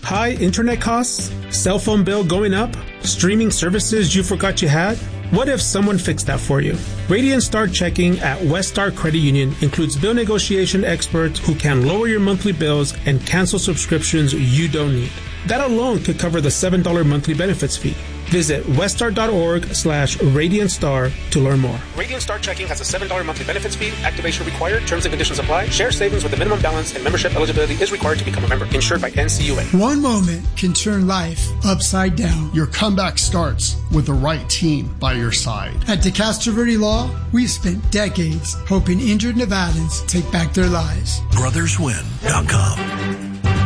High internet costs? Cell phone bill going up? Streaming services you forgot you had? What if someone fixed that for you? Radiant Star Checking at West Star Credit Union includes bill negotiation experts who can lower your monthly bills and cancel subscriptions you don't need. That alone could cover the $7 monthly benefits fee. Visit weststar.org/RadiantStar to learn more. Radiant Star Checking has a $7 monthly benefits fee. Activation required. Terms and conditions apply. Share savings with a minimum balance and membership eligibility is required to become a member. Insured by NCUA. One moment can turn life upside down. Your comeback starts with the right team by your side. At DeCastro Verde Law, we've spent decades helping injured Nevadans take back their lives. BrothersWin.com.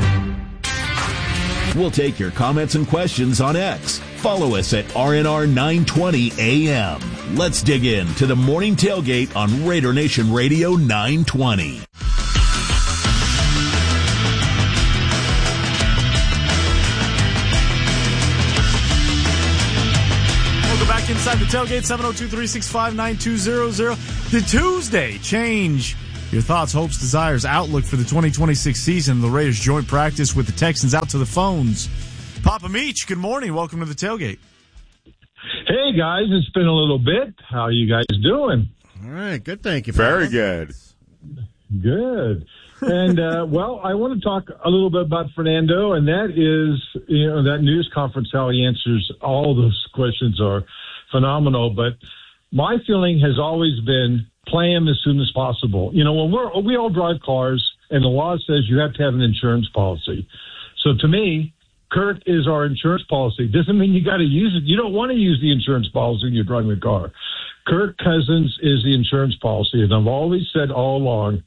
We'll take your comments and questions on X. Follow us at RNR920 AM. Let's dig in to the morning tailgate on Raider Nation Radio 920. Welcome back inside the tailgate, 702-365-9200. The Tuesday change. Your thoughts, hopes, desires, outlook for the 2026 season. The Raiders joint practice with the Texans out to the phones. Papa Meach, good morning. Welcome to the tailgate. Hey, guys. It's been a little bit. How are you guys doing? All right. Good. Thank you. Very good. Good. And, well, I want to talk a little bit about Fernando, and that is, that news conference, how he answers all those questions are phenomenal. But my feeling has always been, play him as soon as possible. When we all drive cars, and the law says you have to have an insurance policy. So to me, Kirk is our insurance policy. Doesn't mean you got to use it. You don't want to use the insurance policy when you're driving a car. Kirk Cousins is the insurance policy, and I've always said all along,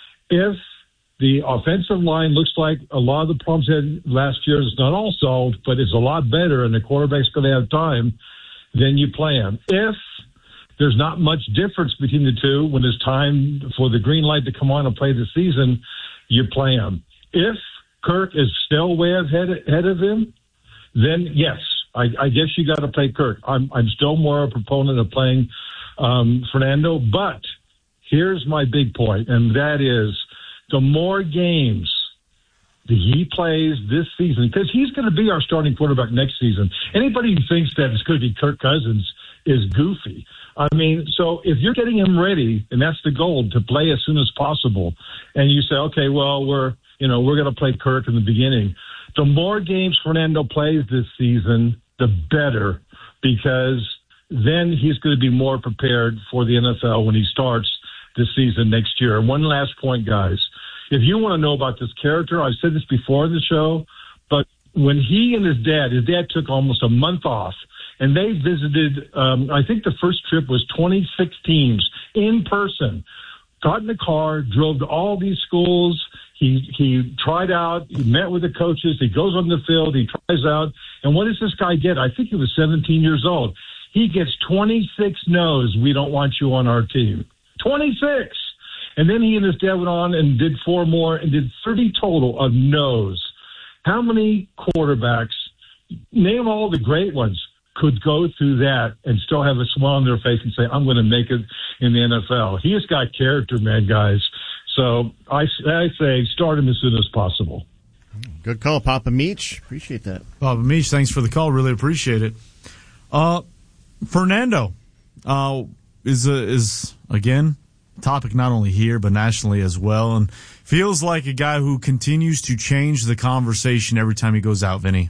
if the offensive line looks like a lot of the problems had last year is not all solved, but it's a lot better, and the quarterback's going to have time, then you play him. If there's not much difference between the two when it's time for the green light to come on and play the season, you play him. If Kirk is still way ahead of him, then yes, I guess you got to play Kirk. I'm still more a proponent of playing Fernando, but here's my big point, and that is the more games that he plays this season, because he's going to be our starting quarterback next season. Anybody who thinks that it's going to be Kirk Cousins is goofy. I mean, so if you're getting him ready, and that's the goal, to play as soon as possible, and you say, okay, well, we're going to play Kirk in the beginning. The more games Fernando plays this season, the better, because then he's going to be more prepared for the NFL when he starts this season next year. And one last point, guys. If you want to know about this character, I've said this before in the show, but when he and his dad took almost a month off, and they visited, I think the first trip was 26 teams in person, got in the car, drove to all these schools. He tried out, he met with the coaches, he goes on the field, he tries out. And what does this guy get? I think he was 17 years old. He gets 26 no's, we don't want you on our team. 26! And then he and his dad went on and did 4 more and did 30 total of no's. How many quarterbacks, name all the great ones, could go through that and still have a smile on their face and say, I'm going to make it in the NFL? He has got character, man, guys. So I say start him as soon as possible. Good call, Papa Meach. Appreciate that. Papa Meach, thanks for the call. Really appreciate it. Fernando is again, topic not only here but nationally as well, and feels like a guy who continues to change the conversation every time he goes out, Vinny.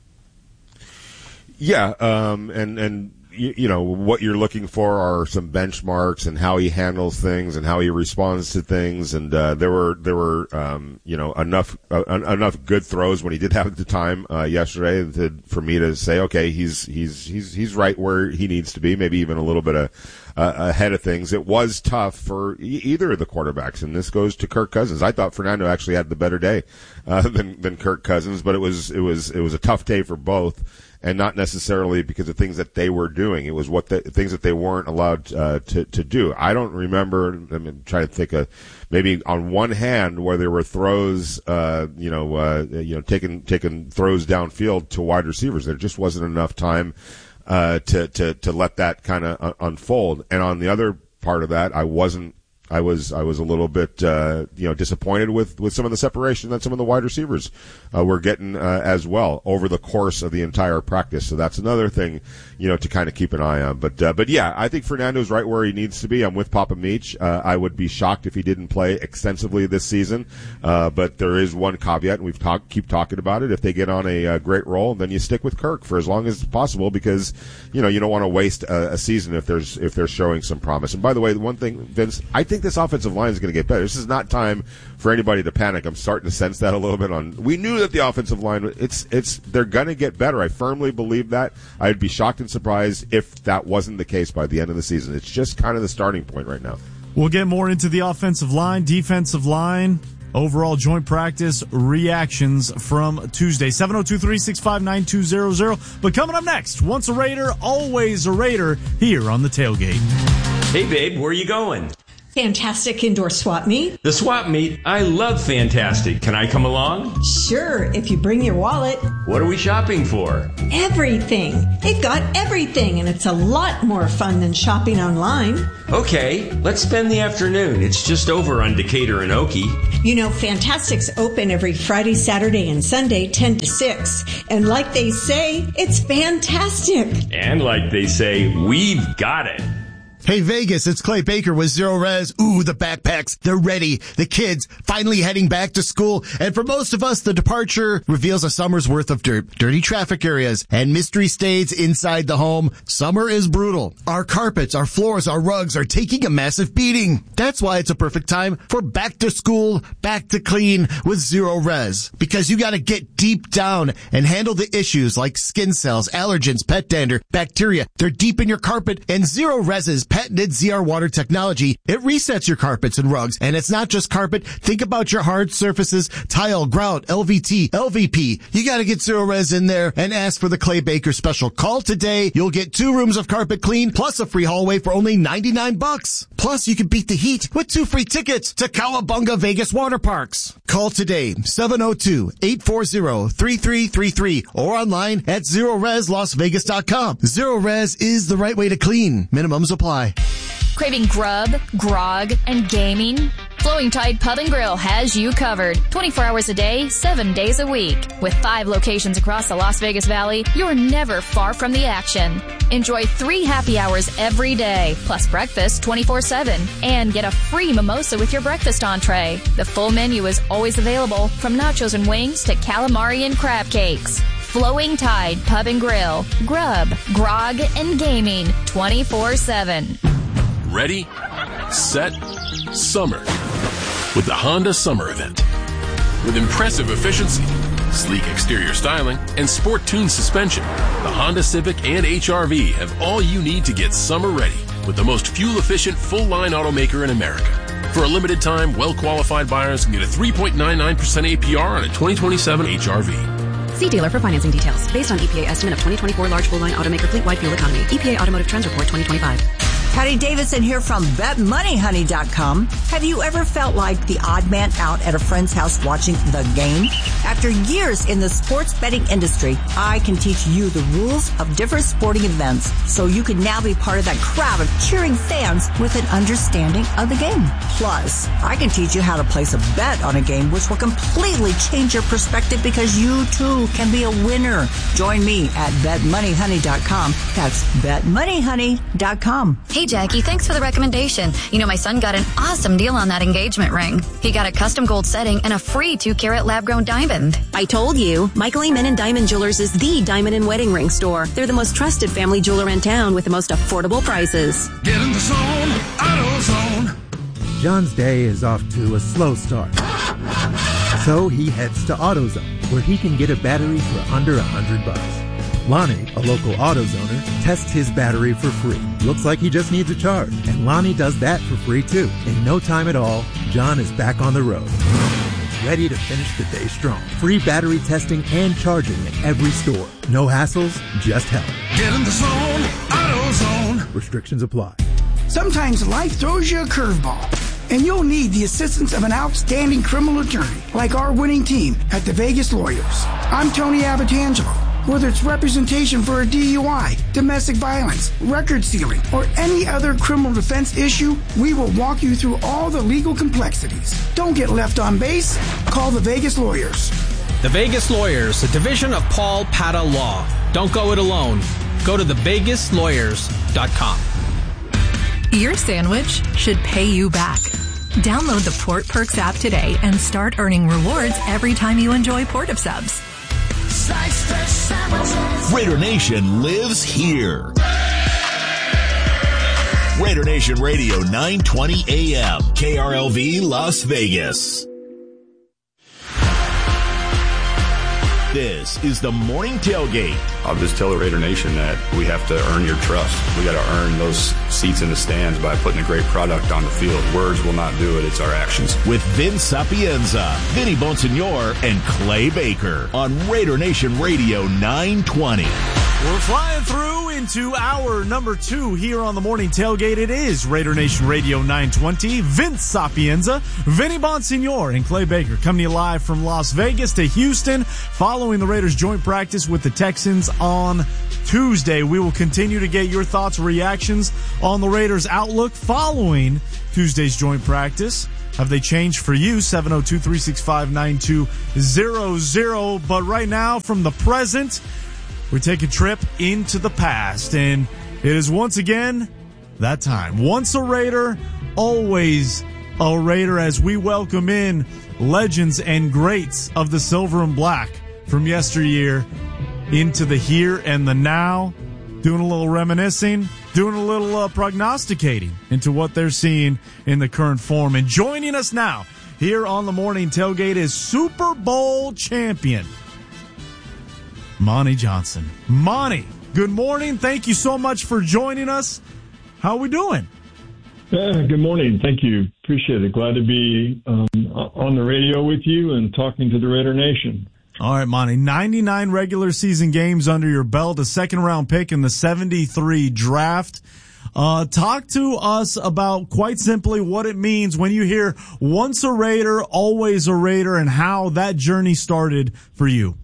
Yeah, and what you're looking for are some benchmarks and how he handles things and how he responds to things. And there were enough good throws when he did have the time yesterday for me to say, okay, he's right where he needs to be, maybe even a little bit ahead of things. It was tough for either of the quarterbacks, and this goes to Kirk Cousins. I thought Fernando actually had the better day than Kirk Cousins, but it was a tough day for both. And not necessarily because of things that they were doing. It was things that they weren't allowed to do. I don't remember. I'm trying to think of maybe on one hand where there were throws, taking throws downfield to wide receivers. There just wasn't enough time to let that kind of unfold. And on the other part of that, I wasn't I was a little bit disappointed with some of the separation that some of the wide receivers were getting as well over the course of the entire practice. So that's another thing to kind of keep an eye on. But yeah, I think Fernando's right where he needs to be. I'm with Papa Meach. I would be shocked if he didn't play extensively this season. But there is one caveat, and keep talking about it. If they get on a great roll, then you stick with Kirk for as long as possible, because you don't want to waste a season if they're showing some promise. And by the way, one thing, Vince, I think this offensive line is going to get better. This is not time for anybody to panic. I'm starting to sense that a little bit. We knew that the offensive line, they're going to get better. I firmly believe that. I'd be shocked and surprised if that wasn't the case by the end of the season. It's just kind of the starting point right now. We'll get more into the offensive line, defensive line, overall joint practice reactions from Tuesday. 702-365-9200. But coming up next, once a Raider, always a Raider, here on the Tailgate. Hey, babe, where are you going? Fantastic Indoor Swap Meet. The Swap Meet? I love Fantastic. Can I come along? Sure, if you bring your wallet. What are we shopping for? Everything. They've got everything, and it's a lot more fun than shopping online. Okay, let's spend the afternoon. It's just over on Decatur and Okie. Fantastic's open every Friday, Saturday, and Sunday, 10 to 6. And like they say, it's fantastic. And like they say, we've got it. Hey Vegas, it's Clay Baker with Zero Res. Ooh, the backpacks, they're ready. The kids finally heading back to school. And for most of us, the departure reveals a summer's worth of dirt, dirty traffic areas, and mystery stays inside the home. Summer is brutal. Our carpets, our floors, our rugs are taking a massive beating. That's why it's a perfect time for back to school, back to clean with Zero Res. Because you gotta get deep down and handle the issues like skin cells, allergens, pet dander, bacteria. They're deep in your carpet, and Zero Res's patented ZR water technology, it resets your carpets and rugs. And it's not just carpet. Think about your hard surfaces, tile, grout, LVT, LVP. You gotta get Zero Res in there and ask for the Clay Baker special. Call today. You'll get 2 rooms of carpet clean plus a free hallway for only $99. Plus, you can beat the heat with 2 free tickets to Cowabunga Vegas Water Parks. Call today, 702-840-3333 or online at ZeroResLasVegas.com. Zero Res is the right way to clean. Minimums apply. Craving grub, grog, and gaming? Flowing Tide Pub and Grill has you covered. 24 hours a day, 7 days a week. With 5 locations across the Las Vegas Valley, you're never far from the action. Enjoy 3 happy hours every day, plus breakfast 24/7. And get a free mimosa with your breakfast entree. The full menu is always available, from nachos and wings to calamari and crab cakes. Flowing Tide Pub and Grill. Grub, grog, and gaming 24/7. Ready, set, summer with the Honda Summer Event. With impressive efficiency, sleek exterior styling, and sport-tuned suspension, the Honda Civic and HR-V have all you need to get summer ready with the most fuel-efficient full-line automaker in America. For a limited time, well-qualified buyers can get a 3.99% APR on a 2027 HR-V. See dealer for financing details. Based on EPA estimate of 2024 large full-line automaker fleet-wide fuel economy. EPA Automotive Trends Report 2025. Patty Davidson here from BetMoneyHoney.com. Have you ever felt like the odd man out at a friend's house watching the game? After years in the sports betting industry, I can teach you the rules of different sporting events so you can now be part of that crowd of cheering fans with an understanding of the game. Plus, I can teach you how to place a bet on a game which will completely change your perspective because you too can be a winner. Join me at BetMoneyHoney.com. That's BetMoneyHoney.com. Hey, Jackie, thanks for the recommendation. My son got an awesome deal on that engagement ring. He got a custom gold setting and a free 2-carat lab-grown diamond. I told you, Michael Amen & Diamond Jewelers is the diamond and wedding ring store. They're the most trusted family jeweler in town with the most affordable prices. Get in the zone, AutoZone. John's day is off to a slow start. So he heads to AutoZone, where he can get a battery for under $100. Lonnie, a local AutoZoner, tests his battery for free. Looks like he just needs a charge, and Lonnie does that for free too. In no time at all, John is back on the road, ready to finish the day strong. Free battery testing and charging at every store. No hassles, just help. Get in the zone, AutoZone. Restrictions apply. Sometimes life throws you a curveball, and you'll need the assistance of an outstanding criminal attorney like our winning team at the Vegas Lawyers. I'm Tony Abatangelo. Whether it's representation for a DUI, domestic violence, record sealing, or any other criminal defense issue, we will walk you through all the legal complexities. Don't get left on base. Call the Vegas Lawyers. The Vegas Lawyers, a division of Paul Pata Law. Don't go it alone. Go to thevegaslawyers.com. Your sandwich should pay you back. Download the Port Perks app today and start earning rewards every time you enjoy Port of Subs. Raider Nation lives here. Raider Nation Radio 920 AM, KRLV Las Vegas. This is the Morning Tailgate. I'll just tell the Raider Nation that we have to earn your trust. We got to earn those seats in the stands by putting a great product on the field. Words will not do it. It's our actions. With Vince Sapienza, Vinny Bonsignor, and Clay Baker on Raider Nation Radio 920. We're flying through into hour number 2 here on the Morning Tailgate. It is Raider Nation Radio 920. Vince Sapienza, Vinny Bonsignor, and Clay Baker coming to you live from Las Vegas to Houston following the Raiders' joint practice with the Texans on Tuesday. We will continue to get your thoughts, reactions on the Raiders' outlook following Tuesday's joint practice. Have they changed for you? 702-365-9200. But right now, from the present, we take a trip into the past, and it is once again that time. Once a Raider, always a Raider, as we welcome in legends and greats of the silver and black from yesteryear into the here and the now, doing a little reminiscing, doing a little prognosticating into what they're seeing in the current form. And joining us now here on the Morning Tailgate is Super Bowl champion Monty Johnson. Monty, good morning. Thank you so much for joining us. How are we doing? Good morning. Thank you. Appreciate it. Glad to be on the radio with you and talking to the Raider Nation. All right, Monty. 99 regular season games under your belt, a second-round pick in the 73 draft. Talk to us about, quite simply, what it means when you hear once a Raider, always a Raider, and how that journey started for you.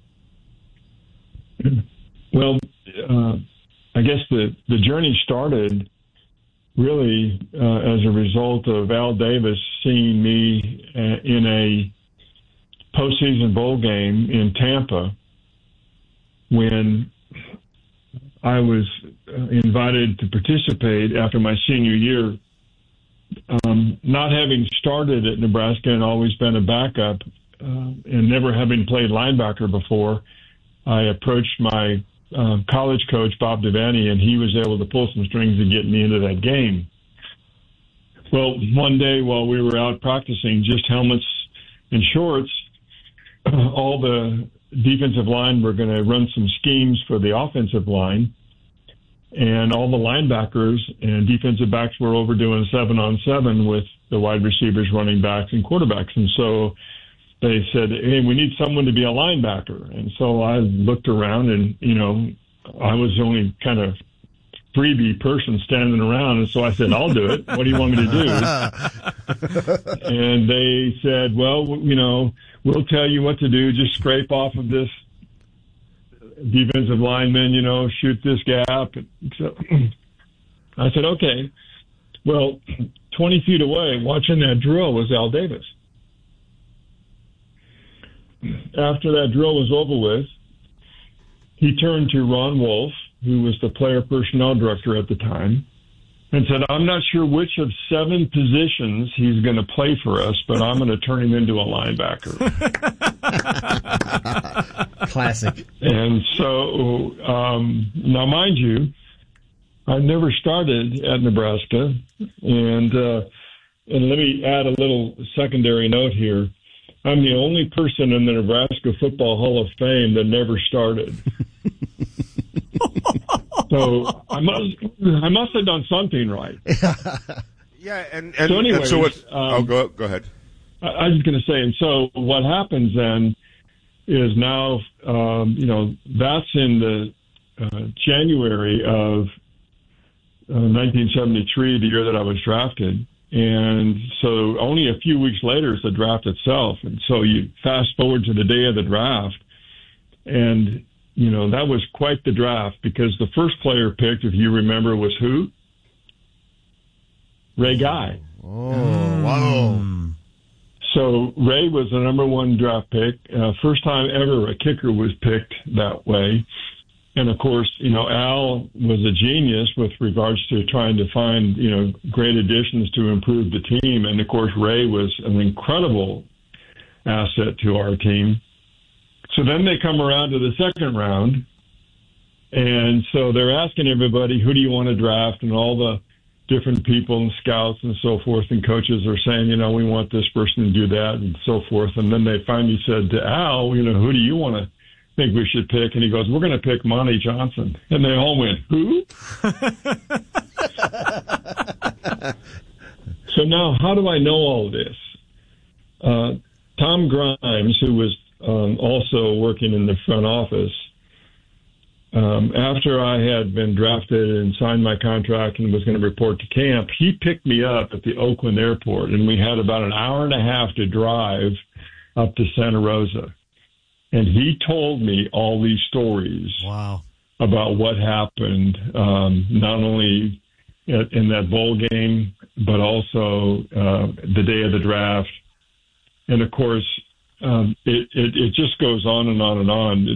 Well, I guess the journey started really as a result of Al Davis seeing me in a postseason bowl game in Tampa when I was invited to participate after my senior year. Not having started at Nebraska and always been a backup and never having played linebacker before, I approached my college coach, Bob Devaney, and he was able to pull some strings to get me into that game. Well, one day while we were out practicing, just helmets and shorts, all the defensive line were going to run some schemes for the offensive line, and all the linebackers and defensive backs were overdoing 7-on-7 with the wide receivers, running backs, and quarterbacks. And so they said, hey, we need someone to be a linebacker. And so I looked around and, I was the only kind of freebie person standing around. And so I said, I'll do it. What do you want me to do? And they said, well, we'll tell you what to do. Just scrape off of this defensive lineman, shoot this gap. So I said, okay. Well, 20 feet away, watching that drill was Al Davis. After that drill was over with, he turned to Ron Wolf, who was the player personnel director at the time, and said, I'm not sure which of 7 positions he's going to play for us, but I'm going to turn him into a linebacker. Classic. And so, now mind you, I never started at Nebraska, and let me add a little secondary note here. I'm the only person in the Nebraska Football Hall of Fame that never started. So I must have done something right. Yeah, and so anyways, and so what? Go ahead. I was going to say, and so what happens then is now, that's in the January of 1973, the year that I was drafted. And so only a few weeks later is the draft itself. And so you fast forward to the day of the draft, and that was quite the draft because the first player picked, if you remember, was who? Ray Guy. Oh, wow. So Ray was the number one draft pick. First time ever a kicker was picked that way. And, of course, Al was a genius with regards to trying to find, great additions to improve the team. And, of course, Ray was an incredible asset to our team. So then they come around to the second round. And so they're asking everybody, who do you want to draft? And all the different people and scouts and so forth and coaches are saying, we want this person to do that and so forth. And then they finally said to Al, who do you want to think we should pick? And he goes, we're going to pick Monty Johnson. And they all went, who? So now how do I know all this? Tom Grimes, who was also working in the front office, after I had been drafted and signed my contract and was going to report to camp, he picked me up at the Oakland airport, and we had about an hour and a half to drive up to Santa Rosa. And he told me all these stories about what happened, not only in that bowl game, but also the day of the draft. And, of course, it just goes on and on and on.